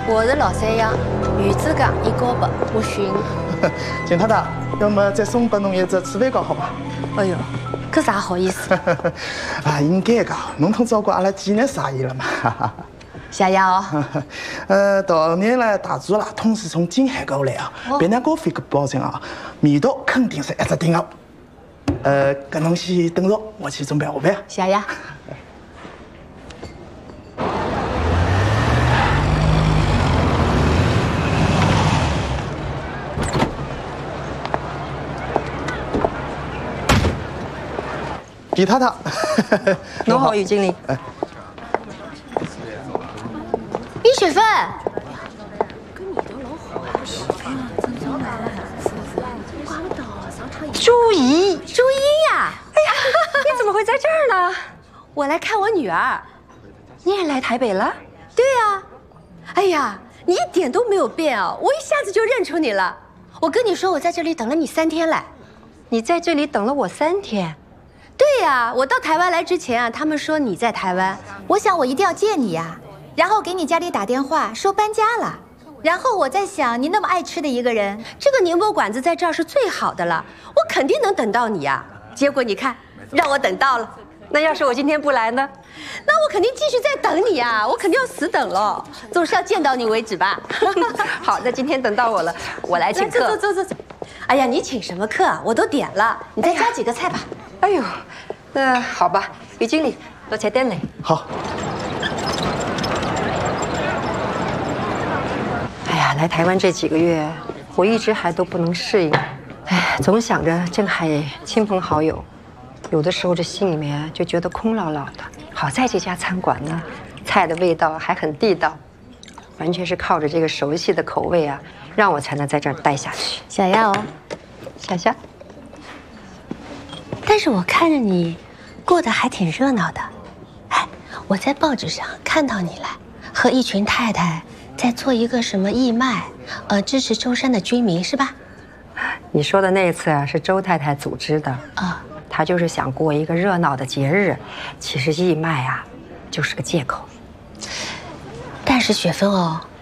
我是老三样，鱼子酱一高八，我选。 金太太，要么再送拨侬一只吃饭糕好伐？ 哎呦，搿啥好意思？ 啊，应该的，侬通照顾阿拉几日生意了嘛。 谢谢哦。 到年来大厨啦，通是从金海过来啊，别拿高飞个保证啊，味道肯定是一只顶的。搿侬先等着，我去准备下班。 谢谢。 李太太， 侬好，于经理。 李雪芬， 朱怡， 朱茵呀！ 哎呀，你怎么会在这儿呢？ 我来看我女儿。 你也来台北了？ 对呀。哎呀，你一点都没有变啊！我一下子就认出你了。我跟你说，我在这里等了你3天了。 你在这里等了我3天。 对呀，我到台湾来之前啊，他们说你在台湾， 我想我一定要见你呀，然后给你家里打电话说搬家了，然后我在想你那么爱吃的一个人， 这个宁波馆子在这儿是最好的了，我肯定能等到你呀。结果你看，让我等到了。 那要是我今天不来呢？ 那我肯定继续在等你呀，我肯定要死等了，总是要见到你为止吧。 好，那今天等到我了，我来请客。 走。哎呀，你请什么客啊？我都点了，你再加几个菜吧。 哎呦，那好吧，于经理，多菜点嘞。 好。 哎呀，来台湾这几个月，我一直还都不能适应。哎，总想着郑海亲朋好友，有的时候这心里面就觉得空落落的。好在这家餐馆呢，菜的味道还很地道，完全是靠着这个熟悉的口味啊，让我才能在这儿待下去。 小丫哦， 小夏。 但是我看着你过得还挺热闹的。哎，我在报纸上看到你了，和一群太太在做一个什么义卖，支持舟山的居民是吧？ 你说的那次啊，是周太太组织的啊，她就是想过一个热闹的节日，其实义卖啊，就是个借口。 但是雪芬哦，